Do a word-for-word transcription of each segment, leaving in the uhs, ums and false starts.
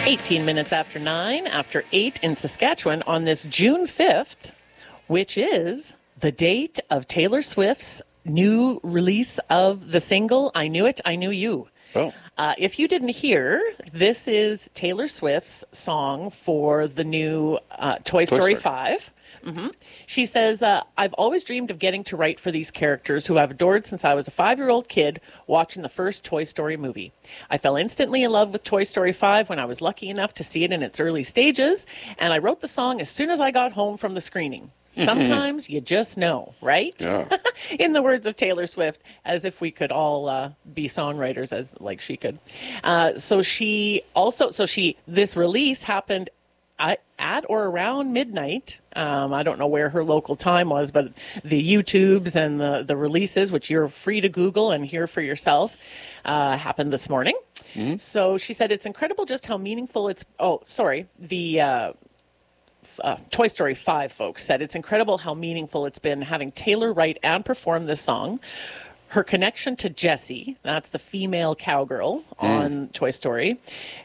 eighteen minutes after nine, after eight in Saskatchewan on this June fifth, which is the date of Taylor Swift's new release of the single, I Knew It, I Knew You. Oh. Uh, if you didn't hear, this is Taylor Swift's song for the new uh, Toy, Toy Story, Story five. Mm-hmm. She says, uh, I've always dreamed of getting to write for these characters who I've adored since I was a five-year-old kid watching the first Toy Story movie. I fell instantly in love with Toy Story five when I was lucky enough to see it in its early stages, and I wrote the song as soon as I got home from the screening. Sometimes you just know, right? Yeah. In the words of Taylor Swift, as if we could all uh, be songwriters as like she could. Uh, so she also, so she, this release happened at, at or around midnight. Um, I don't know where her local time was, but the YouTubes and the, the releases, which you're free to Google and hear for yourself, uh, happened this morning. Mm-hmm. So she said it's incredible just how meaningful it's, oh, sorry, the... Uh, Uh, Toy Story five folks said it's incredible how meaningful it's been having Taylor write and perform this song. Her connection to Jessie, that's the female cowgirl on mm. Toy Story,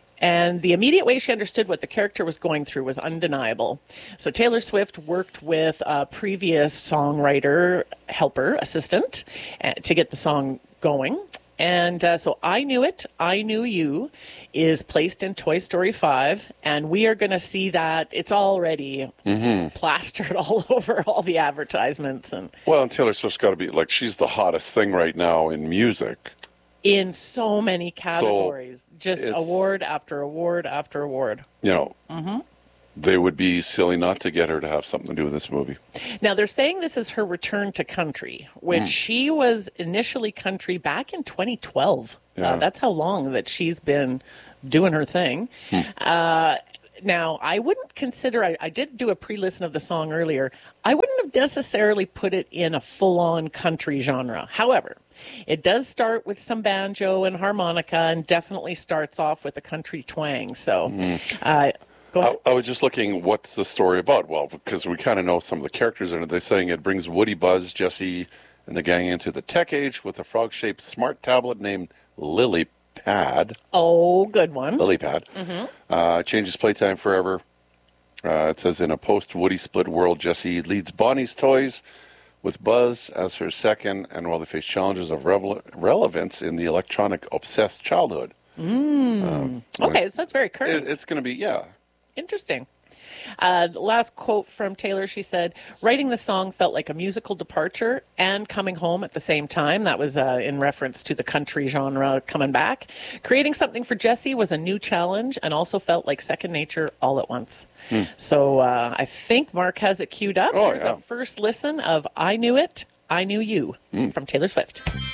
and the immediate way she understood what the character was going through was undeniable. So Taylor Swift worked with a previous songwriter, helper, assistant, uh, to get the song going. And uh, so I Knew It, I Knew You is placed in Toy Story five, and we are going to see that it's already mm-hmm. plastered all over all the advertisements. And well, and Taylor Swift's got to be, like, she's the hottest thing right now in music. In so many categories. So just award after award after award. You know, mm-hmm. they would be silly not to get her to have something to do with this movie. Now, they're saying this is her return to country, which mm. she was initially country back in twenty twelve. Yeah. Uh, that's how long that she's been doing her thing. Mm. Uh, now, I wouldn't consider, I, I did do a pre-listen of the song earlier, I wouldn't have necessarily put it in a full-on country genre. However, it does start with some banjo and harmonica and definitely starts off with a country twang. So, mm. uh, go ahead. I, I was just looking, what's the story about? Well, because we kind of know some of the characters in it. They're saying it brings Woody, Buzz, Jessie, and the gang into the tech age with a frog-shaped smart tablet named Lily Pad. Oh, good one. Lily Pad. Mm-hmm. Uh, changes playtime forever. Uh, it says in a post-Woody split world, Jessie leads Bonnie's toys with Buzz as her second, and while they face challenges of revel- relevance in the electronic-obsessed childhood. Mm. Um, okay, so that's very current. It, it's going to be, yeah. Interesting. Uh, the last quote from Taylor, she said, writing the song felt like a musical departure and coming home at the same time. That was uh, in reference to the country genre coming back. Creating something for Jessie was a new challenge and also felt like second nature all at once. Hmm. So uh, I think Mark has it queued up. Oh, Here's yeah. a first listen of I Knew It, I Knew You hmm. from Taylor Swift.